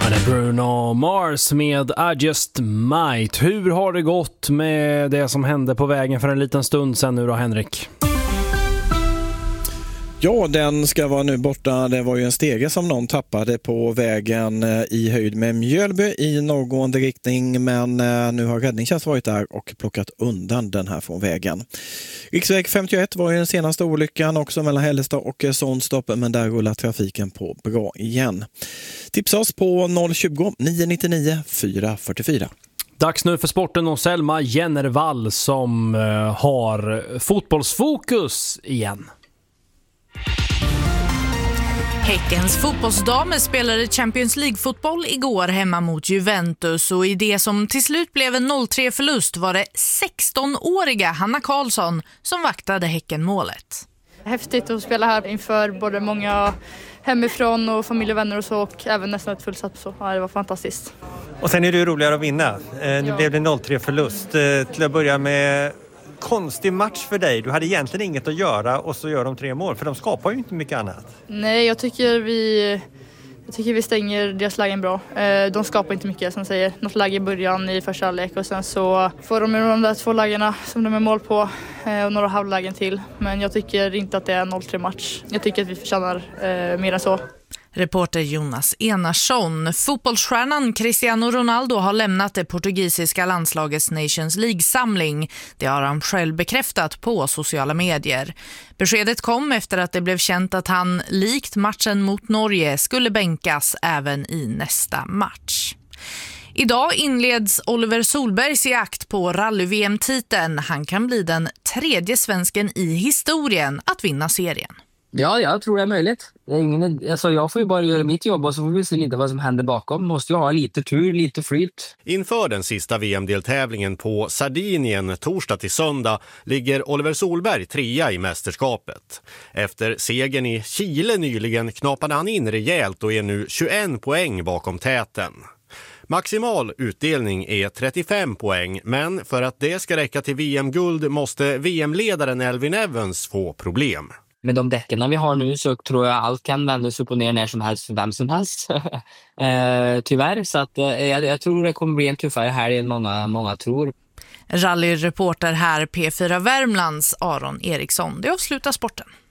Det är Bruno Mars med I Just Might. Hur har det gått med det som hände på vägen för en liten stund sedan nu då, Henrik? Ja, den ska vara nu borta. Det var ju en stege som någon tappade på vägen i höjd med Mjölby i norrgående riktning, men nu har räddningstjänst varit där och plockat undan den här från vägen. Riksväg 51 var ju den senaste olyckan också mellan Hällestad och Sånstopp, men där rullar trafiken på bra igen. Tipsa oss på 020 999 444. Dags nu för sporten och Selma Jennervall som har fotbollsfokus igen. Häckens fotbollsdamer spelade Champions League-fotboll igår hemma mot Juventus, och i det som till slut blev en 0-3-förlust var det 16-åriga Hanna Karlsson som vaktade Häcken-målet. Häftigt att spela här inför både många hemifrån och familj och vänner och så, och även nästan ett fullsatt så. Ja, det var fantastiskt. Och sen är det ju roligare att vinna. Nu blev det 0-3-förlust. Till att börja med, konstig match för dig. Du hade egentligen inget att göra och så gör de 3 mål. För de skapar ju inte mycket annat. Nej, jag tycker vi stänger deras lägen bra. De skapar inte mycket, som säger. Något läge i början i första halvlek och sen så får de de där 2 lägena som de är mål på och några halvlägen till. Men jag tycker inte att det är en 0-3 match. Jag tycker att vi förtjänar mer än så. Reporter Jonas Enarsson. Fotbollsstjärnan Cristiano Ronaldo har lämnat det portugisiska landslagets Nations League-samling. Det har han själv bekräftat på sociala medier. Beskedet kom efter att det blev känt att han, likt matchen mot Norge, skulle bänkas även i nästa match. Idag inleds Oliver Solbergs jakt på rally-VM-titeln. Han kan bli den 3:e svensken i historien att vinna serien. Ja, jag tror det är möjligt. Jag får ju bara göra mitt jobb och så får vi se lite vad som händer bakom. Måste ju ha lite tur, lite flyt. Inför den sista VM-deltävlingen på Sardinien torsdag till söndag ligger Oliver Solberg 3:a i mästerskapet. Efter segern i Chile nyligen knapade han in rejält och är nu 21 poäng bakom täten. Maximal utdelning är 35 poäng, men för att det ska räcka till VM-guld måste VM-ledaren Elfyn Evans få problem. Med de däcken vi har nu så tror jag allt kan vändas upp och ner när som helst för vem som helst. Tyvärr, så att jag tror det kommer bli en tuffare här än många tror. Rallyreporter här P4 Värmlands Aron Eriksson. Det avslutar sporten.